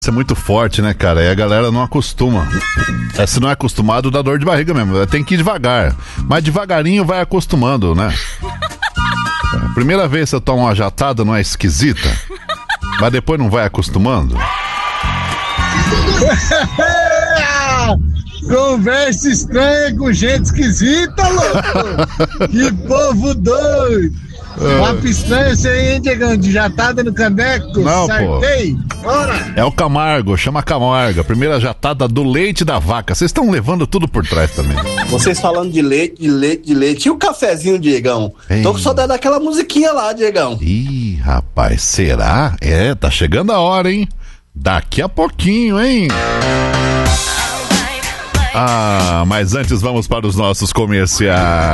Isso é muito forte, né, cara? E a galera não acostuma. Se não é acostumado, dá dor de barriga mesmo. Tem que ir devagar. Mas devagarinho vai acostumando, né? Primeira vez que você toma uma jatada, não é esquisita? Mas depois não vai acostumando? Conversa estranha com gente esquisita, louco! Que povo doido! Papo estranho isso aí, hein, Diegão? De jatada no caneco? Não, Sartei. Bora! É o Camargo, chama Camargo. A primeira jatada do leite da vaca. Vocês estão levando tudo por trás também. Vocês falando de leite. E o cafezinho, Diegão? Ei. Tô com saudade daquela musiquinha lá, Diegão. Ih, rapaz, será? Tá chegando a hora, hein? Daqui a pouquinho, hein? Mas antes vamos para os nossos comerciais.